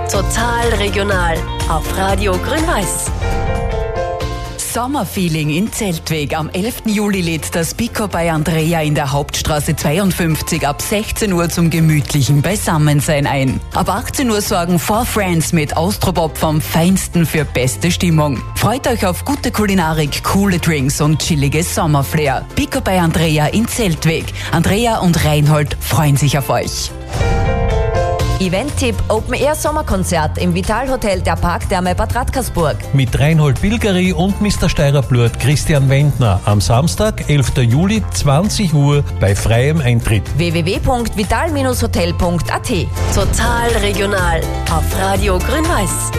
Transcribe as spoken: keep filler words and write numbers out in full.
Total regional auf Radio Grün-Weiß. Sommerfeeling in Zeltweg. Am elften Juli lädt das Pico bei Andrea in der Hauptstraße zweiundfünfzig ab sechzehn Uhr zum gemütlichen Beisammensein ein. Ab achtzehn Uhr sorgen Four Friends mit Austropop vom Feinsten für beste Stimmung. Freut euch auf gute Kulinarik, coole Drinks und chilliges Sommerflair. Pico bei Andrea in Zeltweg. Andrea und Reinhold freuen sich auf euch. Event-Tipp: Open-Air-Sommerkonzert im Vital-Hotel der Parktherme Bad Radkersburg. Mit Reinhold Bilgeri und Mister Steirer-Blurt Christian Wendner am Samstag, elften Juli, zwanzig Uhr bei freiem Eintritt. w w w punkt vital Bindestrich hotel punkt a t. Total regional auf Radio Grün-Weiß.